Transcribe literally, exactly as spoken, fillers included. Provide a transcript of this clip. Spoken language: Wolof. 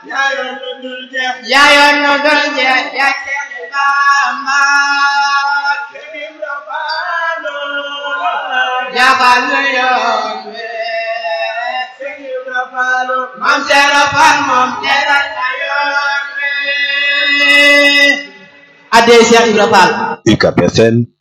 yaayoon nu dul jeex yaayoon nu dul jeex yaa Seex Bamba Seex Ibra Faalo jaaxal nu yoon wi Seex Ibra Faalo Maam Seex Ibra Faal moom leeral na yoon wi adee Seex Ibra Faal U C A B F M